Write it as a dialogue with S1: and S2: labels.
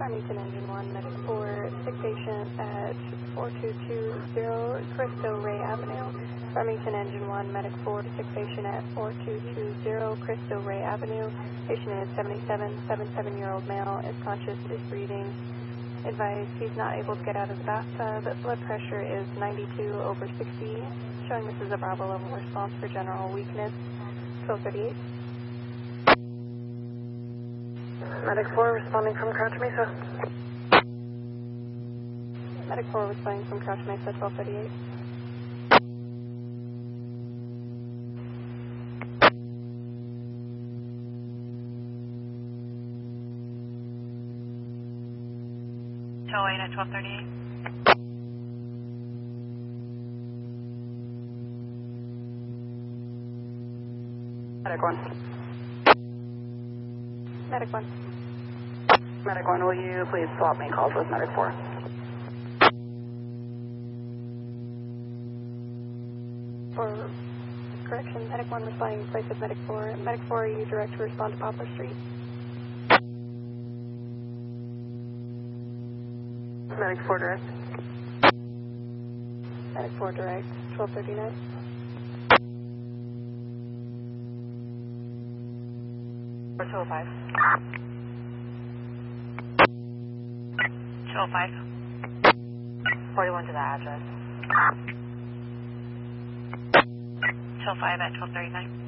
S1: Farmington Engine 1, Medic 4, sick patient at 4220 Cristo Ray Avenue. Farmington Engine 1, Medic 4, sick patient at 4220 Cristo Ray Avenue. Patient is 77-year-old male, is conscious, is breathing. Advised he's not able to get out of the bathtub. Blood pressure is 92/60, showing this is a Bravo level response for general weakness. 1238.
S2: Medic 4 responding from Crouch Mesa.
S1: Medic 4 responding from Crouch Mesa, 1238.
S3: Show 8 at 1238.
S2: Medic 1.
S1: Medic 1.
S2: Medic 1, will you please swap me calls with Medic 4?
S1: For correction, Medic 1 responding in place of Medic 4. Medic 4, are you direct to respond to Poplar Street?
S2: Medic 4 direct.
S1: Medic 4 direct, 1239.
S3: Or 205. 205. 41 to that address. 205 at 1239.